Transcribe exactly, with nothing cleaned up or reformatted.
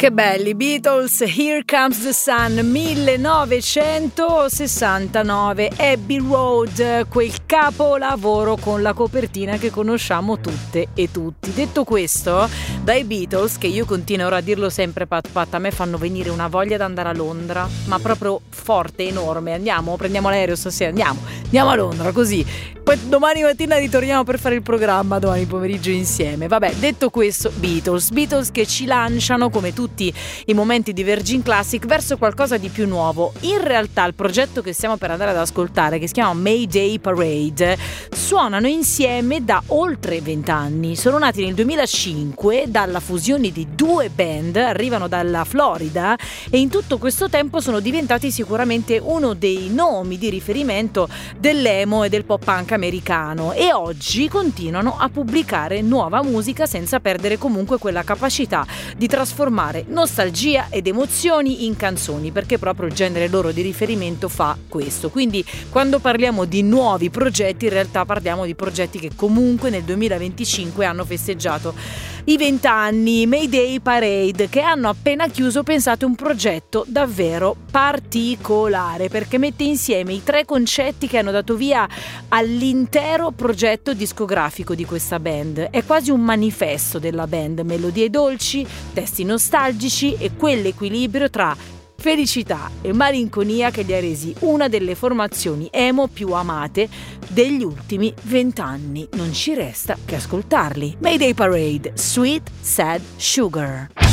Che belli, Beatles, Here Comes the Sun, millenovecentosessantanove, Abbey Road, quel capolavoro con la copertina che conosciamo tutte e tutti. Detto questo, dai Beatles, che io continuerò a dirlo sempre, Pat Pat, a me fanno venire una voglia di andare a Londra, ma proprio forte, enorme. Andiamo, prendiamo l'aereo stasera, andiamo, andiamo a Londra, così. Poi domani mattina ritorniamo per fare il programma, domani pomeriggio insieme. Vabbè, detto questo, Beatles, Beatles che ci lanciano, come tutti i momenti di Virgin Classic, verso qualcosa di più nuovo. In realtà il progetto che stiamo per andare ad ascoltare, che si chiama Mayday Parade, suonano insieme da oltre vent'anni. Sono nati nel duemilacinque dalla fusione di due band, arrivano dalla Florida e in tutto questo tempo sono diventati sicuramente uno dei nomi di riferimento dell'emo e del pop punk americano, e oggi continuano a pubblicare nuova musica senza perdere comunque quella capacità di trasformare nostalgia ed emozioni in canzoni, perché proprio il genere loro di riferimento fa questo. Quindi quando parliamo di nuovi progetti, in realtà parliamo di progetti che comunque nel duemilaventicinque hanno festeggiato i vent'anni. Mayday Parade, che hanno appena chiuso, pensate, un progetto davvero particolare, perché mette insieme i tre concetti che hanno dato via all'intero progetto discografico di questa band. È quasi un manifesto della band: melodie dolci, testi nostalgici e quell'equilibrio tra felicità e malinconia che li ha resi una delle formazioni emo più amate degli ultimi vent'anni. Non ci resta che ascoltarli. Mayday Parade, Sweet Sad Sugar.